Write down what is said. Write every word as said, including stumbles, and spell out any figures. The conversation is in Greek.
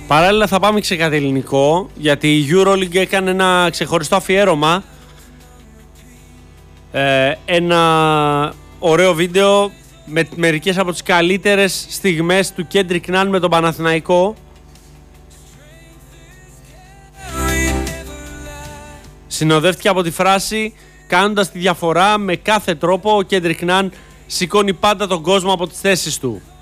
Παράλληλα θα πάμε και σε κάτι ελληνικό, γιατί η EuroLeague έκανε ένα ξεχωριστό αφιέρωμα. Ε, ένα ωραίο βίντεο με μερικές από τις καλύτερες στιγμές του Kendrick Nunn με τον Παναθηναϊκό. Συνοδεύτηκε από τη φράση «Κάνοντας τη διαφορά με κάθε τρόπο, ο Kendrick Nunn σηκώνει πάντα τον κόσμο από τις θέσεις του».